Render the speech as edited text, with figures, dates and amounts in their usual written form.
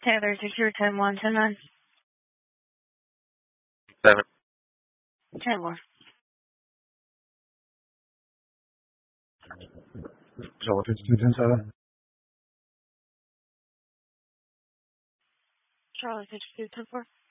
Taylor, secure 10-1, 7. 10-1. Charlie 52-10-7. Charlie 52-10-4.